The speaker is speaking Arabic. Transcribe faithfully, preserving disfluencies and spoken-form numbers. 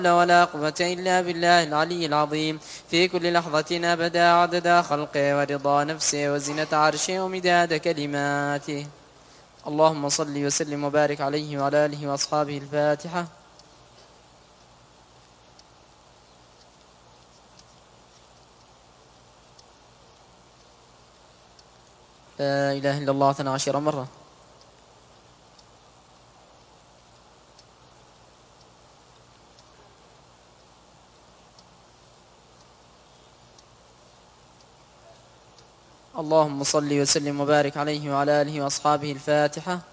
ولا قوة إلا بالله العلي العظيم في كل لحظة أبدا عدد خلقه ورضا نفسه وزنة عرشه ومداد كلماته. اللهم صل وسلم وبارك عليه وعلى آله وأصحابه. الفاتحة. لا إله إلا الله اثنا عشر مرة. اللهم صل وسلم وبارك عليه وعلى آله وأصحابه. الفاتحة.